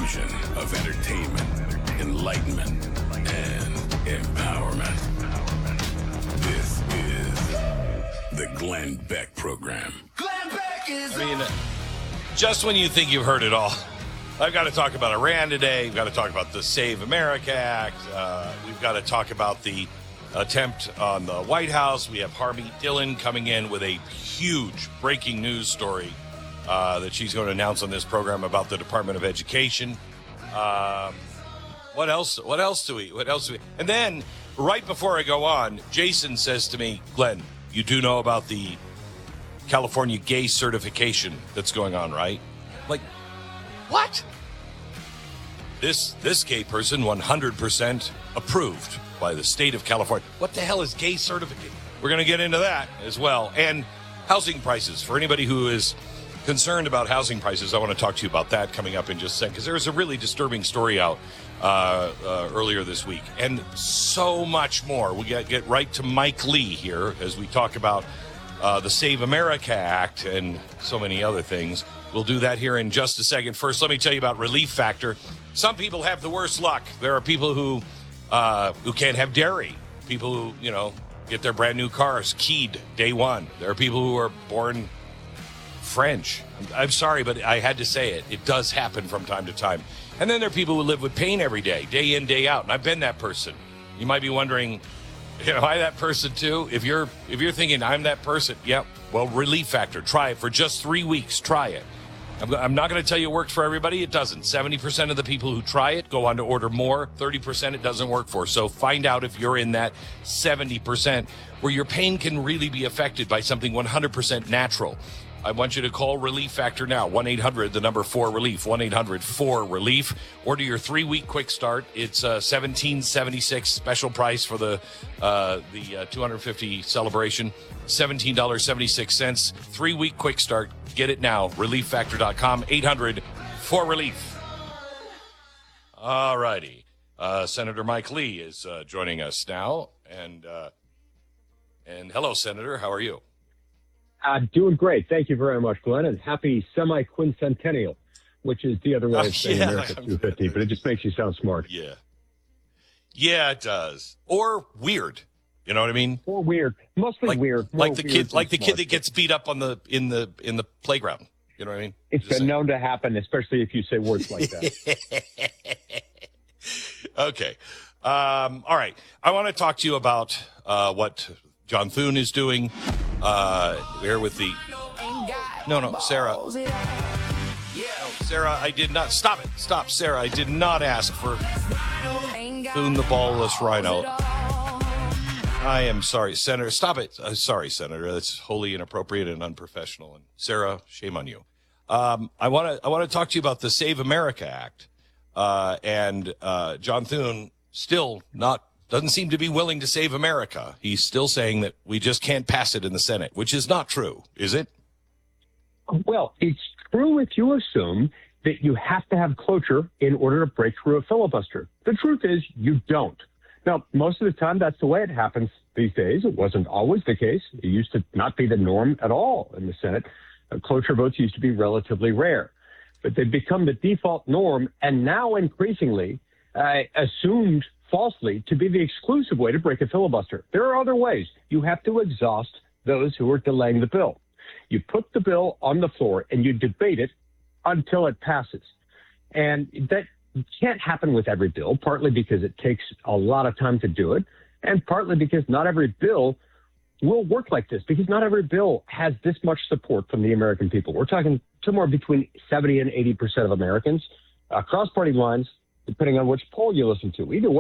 fusion of entertainment, enlightenment, and empowerment. This is the Glenn Beck Program. Glenn Beck is just when you think you've heard it all, I've got to talk about Iran today. We've got to talk about the Save America Act. We've got to talk about the attempt on the White House. We have Harmeet Dillon coming in with a huge breaking news story that she's going to announce on this program about the Department of Education. What else do we? And then right before I go on, Jason says to me, Glenn, you do know about the California gay certification that's going on, right? Like, what? This gay person 100% approved by the state of California. What the hell is gay certification? We're going to get into that as well. And housing prices. For anybody who is concerned about housing prices, I want to talk to you about that coming up in just a second, because there's a really disturbing story out earlier this week. And so much more. We get right to Mike Lee here as we talk about the Save America Act and so many other things. We'll do that here in just a second. First, let me tell you about Relief Factor. Some people have the worst luck. There are people who can't have dairy. People who, get their brand new cars keyed day one. There are people who are born French. I'm sorry, but I had to say it. It does happen from time to time. And then there are people who live with pain every day in, day out. And I've been that person. You might be wondering, am I that person too? If you're thinking I'm that person, yep. Well, Relief Factor. Try it for just 3 weeks. Try it. I'm not going to tell you it works for everybody. It doesn't. 70% of the people who try it go on to order more. 30% it doesn't work for. So find out if you're in that 70% where your pain can really be affected by something 100% natural. I want you to call Relief Factor now. 1-800, the number 4-RELIEF. 1-800-4-RELIEF. Order your 3-week quick start. It's $17.76 special price for the 250 celebration. $17.76. 3-week quick start. Get it now. ReliefFactor.com. 800-4-RELIEF. All righty. Senator Mike Lee is joining us now. And hello, Senator. How are you? Doing great. Thank you very much, Glenn, and happy semi-quincentennial, which is the other way of saying America 250, but it just makes you sound smart. Yeah. Yeah, it does. Or weird. You know what I mean? Or weird. Mostly weird. Like the kid that gets beat up on in the playground. You know what I mean? It's been known to happen, especially if you say words like that. Okay. All right. I want to talk to you about what John Thune is doing. There with the no, Sarah. Sarah, I did not stop it. Stop, Sarah. I did not ask for Thune the ballless rhino. I am sorry, Senator. Stop it. Sorry, Senator. That's wholly inappropriate and unprofessional. And Sarah, shame on you. I want to talk to you about the Save America Act. And John Thune still doesn't seem to be willing to save America. He's still saying that we just can't pass it in the Senate, which is not true, is it? Well, it's true if you assume that you have to have cloture in order to break through a filibuster. The truth is you don't. Now, most of the time, that's the way it happens these days. It wasn't always the case. It used to not be the norm at all in the Senate. Cloture votes used to be relatively rare. But they've become the default norm, and now increasingly assumed falsely to be the exclusive way to break a filibuster. There are other ways. You have to exhaust those who are delaying the bill. You put the bill on the floor and you debate it until it passes. And that can't happen with every bill, partly because it takes a lot of time to do it, and partly because not every bill will work like this, because not every bill has this much support from the American people. We're talking somewhere between 70 and 80% of Americans across party lines, depending on which poll you listen to. Either way,